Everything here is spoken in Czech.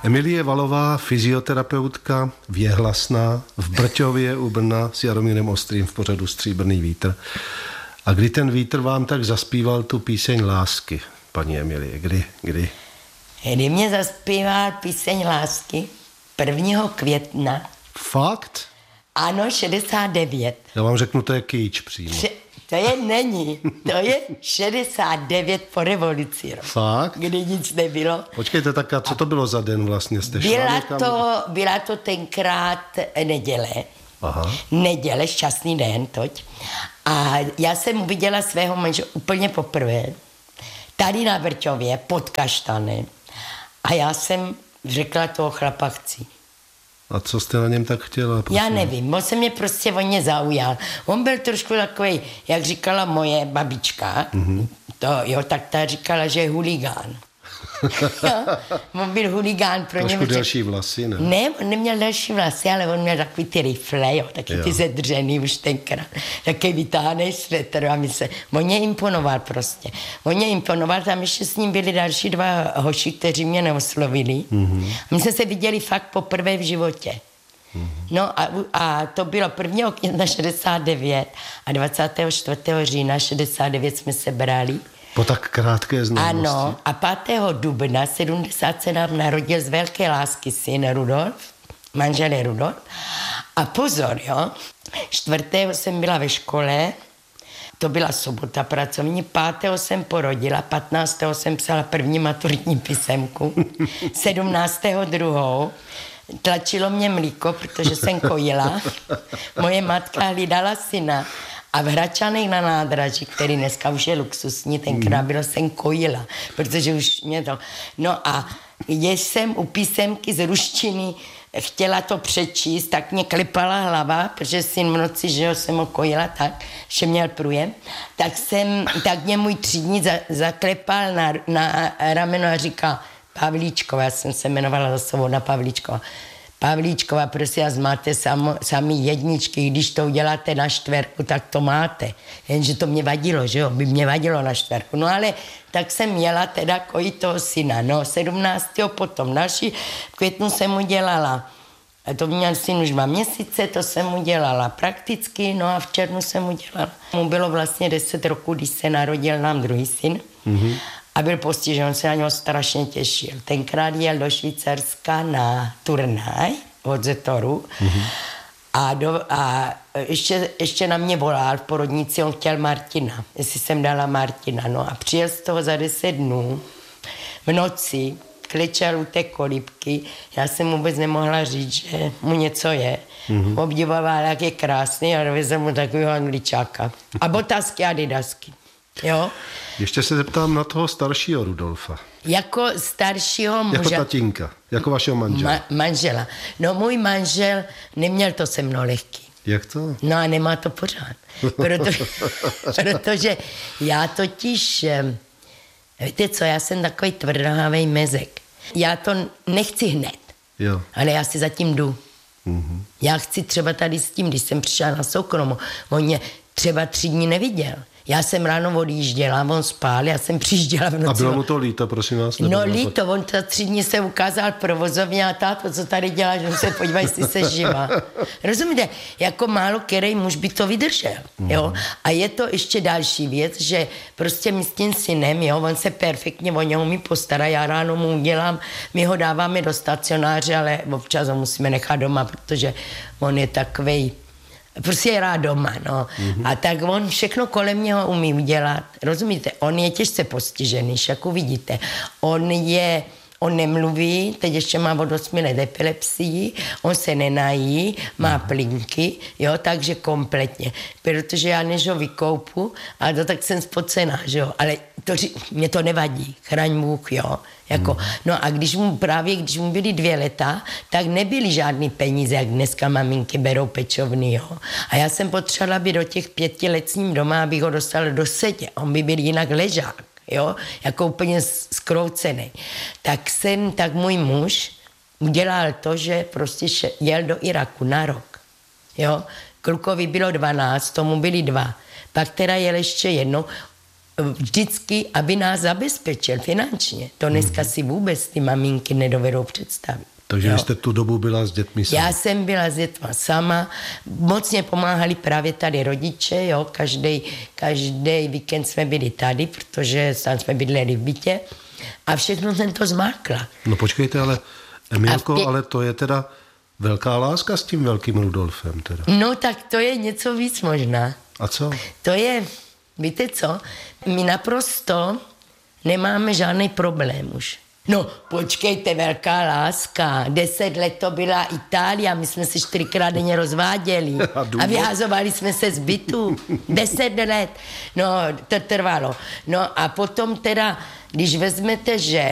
Emilie Valová, fyzioterapeutka, věhlasná, v Brťově u Brna s Jaromírem Ostrým v pořadu Stříbrný vítr. A kdy ten vítr vám tak zaspíval tu píseň lásky, paní Emilie? Kdy? Kdy mě zaspíval píseň lásky 1. května. Fakt? Ano, 69. Já vám řeknu, to je kýč přímo. Není. To je 69 po revoluci. Fakt? Kdy nic nebylo. Počkejte, tak a co to bylo za den vlastně? Jste byla to tenkrát neděle. Aha. Neděle, šťastný den, toť. A já jsem uviděla svého manžela úplně poprvé. Tady na Brťově, pod kaštanem. A já jsem řekla toho chlapa chci. A co jste na něm tak chtěla? Já nevím, on se mě prostě o ně zaujal. On byl trošku takový, jak říkala moje babička, tak ta říkala, že je huligán. On byl huligán pro trošku delší vlasy, ne? Ne, on neměl delší vlasy, ale on měl takový ty rifle, taky ty zedřený už tenkrát. Taky vytáhnej svetr a on mě imponoval prostě. On mě imponoval, tam ještě s ním byli další 2 hoši, kteří mě neoslovili. A my jsme se viděli fakt poprvé v životě. No a to bylo 1. května 69 a 24. října 69 jsme se brali. Po tak krátké znalosti. Ano, a 5. dubna 70 se nám narodil z velké lásky syn Rudolf, manžel je Rudolf. A pozor, 4. jsem byla ve škole, to byla sobota pracovní, 5. jsem porodila, 15. jsem psala první maturitní písemku, 17. druhou. Tlačilo mě mlíko, protože jsem kojila. Moje matka hlídala syna. A v Hračanech na nádraží, který dneska už je luxusní, tenkrát bylo jsem kojila, protože už mě to... No a když jsem u písemky z ruštiny chtěla to přečíst, tak mě klepala hlava, protože syn v noci, že jo, jsem ho kojila tak, že měl průjem, tak mě můj třídní zaklepal na rameno a říkal Pavlíčková, já jsem se jmenovala Svobodná Pavlíčková. Pavlíčková, prosím vás, máte sami jedničky, když to uděláte na 4, tak to máte. Jenže to mě vadilo, že jo, by mě vadilo na 4. No ale tak jsem měla teda kojit toho syna. No 17. potom další květnu jsem udělala. A to měl syn už 2 měsíce, to jsem udělala prakticky, no a v červnu jsem udělala. Mu bylo vlastně 10 roků, když se narodil nám druhý syn. A byl postižen, on se na něho strašně těšil. Tenkrát jel do Švýcarska na turnaj od Zetoru a ještě na mě volal v porodnici, on chtěl Martina, jestli jsem dala Martina. No a přijel z toho za 10 dnů v noci, klečel u té kolibky, já jsem vůbec nemohla říct, že mu něco je. Obdivoval, jak je krásný a dovezl mu takového Angličáka. A botasky adidasky. Jo? Ještě se zeptám na toho staršího Rudolfa. Jako staršího muže. Jako tatínka, jako vašeho manžela. Manžela. No můj manžel neměl to se mnou lehký. Jak to? No a nemá to pořád. Protože já totiž, víte co, já jsem takový tvrdohlavý mezek. Já to nechci hned, jo. Ale já si zatím jdu. Já chci třeba tady s tím, když jsem přišla na soukromo, on mě třeba 3 dny neviděl. Já jsem ráno odjížděla, on spál, já jsem přijížděla v noci. A bylo mu to líto, prosím vás? No líto, on za 3 dny se ukázal provozovně a táto, co tady dělá, že se podívá, jestli se živá. Rozumíte? Jako málo který muž by to vydržel, jo? A je to ještě další věc, že prostě my s tím synem, jo, on se perfektně o něho umí postarat, já ráno mu udělám, my ho dáváme do stacionáře, ale občas ho musíme nechat doma, protože on je takovej, prostě je rád doma, no. A tak on všechno kolem něho umí udělat. Rozumíte? On je těžce postižený, jak uvidíte. On nemluví, teď ještě má od 8 let epilepsii, on se nenají, má plínky, jo, takže kompletně. Protože já než ho vykoupu, a to tak jsem spocená, že jo, ale mě to nevadí, chraň Bůh, jo. Jako, no a když mu byly 2 leta, tak nebyly žádný peníze, jak dneska maminky berou pečovny, jo. A já jsem potřebovala být do těch 5 let s ním doma, abych ho dostala do setě. On by byl jinak ležák, jo, jako úplně zkroucený. Tak můj muž udělal to, že prostě jel do Iraku na rok, jo. Klukovi bylo 12, tomu byli 2. Pak teda jel ještě jednou. vždycky, aby nás zabezpečil finančně. To dneska si vůbec ty maminky nedovedou představit. Takže jste tu dobu byla s dětmi sama? Já jsem byla s dětma sama. Moc mě pomáhali právě tady rodiče, jo. Každý víkend jsme byli tady, protože tam jsme bydleli v bytě. A všechno jsem to zmákla. No počkejte, ale Emilko, ale to je teda velká láska s tím velkým Rudolfem teda. No tak to je něco víc možná. A co? To je, víte co, my naprosto nemáme žádný problém už. No, počkejte, velká láska. 10 let to byla Itálie, my jsme se 4krát denně rozváděli. A vyhazovali jsme se z bytu. 10 let. No, to trvalo. No a potom teda, když vezmete, že